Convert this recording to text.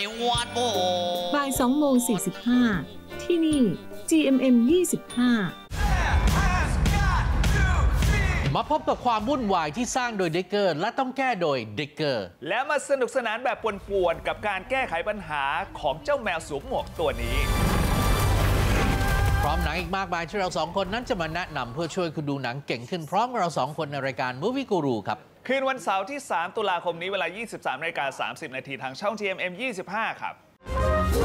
บ่าย2:45ที่นี่ GMM 25 มาพบกับความวุ่นวายที่สร้างโดยเด็กเกอร์และต้องแก้โดยเด็กเกอร์และมาสนุกสนานแบบป่วนๆกับการแก้ไขปัญหาของเจ้าแมวสวมหมวกตัวนี้พร้อมหนังอีกมากมายที่เราสองคนนั้นจะมาแนะนำเพื่อช่วยคุณดูหนังเก่งขึ้นพร้อมเราสองคนในรายการ Movie Guru ครับคืนวันเสาร์ที่3 ตุลาคมนี้เวลา 23:30 น.ทางช่อง GMM 25ครับ